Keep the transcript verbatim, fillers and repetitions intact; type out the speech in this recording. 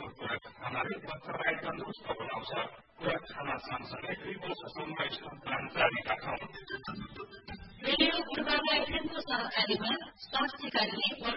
कुरा खानाले बच्चालाई तन्दुरुस्त बनाउँछ। कुरा खाना सँगसँगै दुई वर्षसम्म स्कुल प्लान जारी राखौं। रेडियो पूर्वाधार एफएमको सहकारीमा स्वास्थ्य कार्य